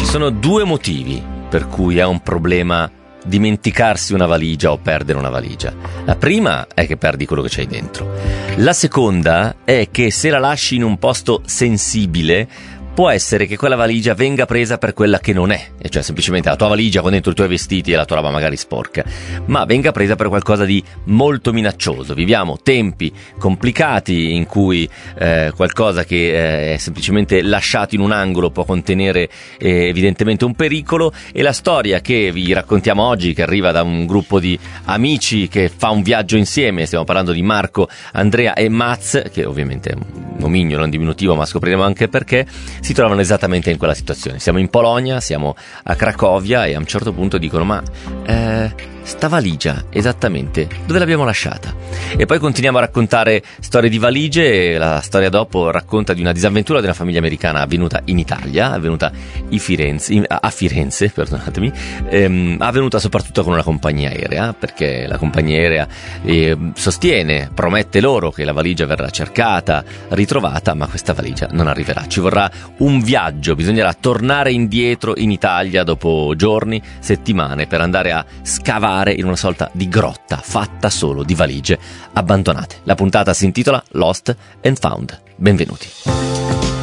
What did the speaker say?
Ci sono due motivi per cui è un problema dimenticarsi una valigia o perdere una valigia. La prima è che perdi quello che c'hai dentro. La seconda è che se la lasci in un posto sensibile può essere che quella valigia venga presa per quella che non è, e cioè semplicemente la tua valigia con dentro i tuoi vestiti e la tua roba magari sporca, ma venga presa per qualcosa di molto minaccioso. Viviamo tempi complicati in cui qualcosa che è semplicemente lasciato in un angolo può contenere evidentemente un pericolo, e la storia che vi raccontiamo oggi, che arriva da un gruppo di amici che fa un viaggio insieme, stiamo parlando di Marco, Andrea e Maz, che ovviamente è un nomignolo, un diminutivo, ma scopriremo anche perché, si trovano esattamente in quella situazione. Siamo in Polonia, siamo a Cracovia, e a un certo punto dicono: ma sta valigia esattamente dove l'abbiamo lasciata? E poi continuiamo a raccontare storie di valigie, e la storia dopo racconta di una disavventura di una famiglia americana avvenuta in Italia, avvenuta a Firenze, perdonatemi, avvenuta soprattutto con una compagnia aerea, perché la compagnia aerea sostiene, promette loro che la valigia verrà cercata, ritrovata, ma questa valigia non arriverà. Ci vorrà un viaggio, bisognerà tornare indietro in Italia dopo giorni, settimane, per andare a scavare in una sorta di grotta fatta solo di valigie abbandonate. La puntata si intitola Lost and Found. Benvenuti.